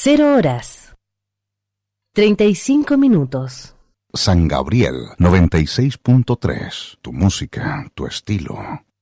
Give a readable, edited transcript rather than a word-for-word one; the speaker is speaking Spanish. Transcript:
0:35. San Gabriel 96.3. Tu música, tu estilo.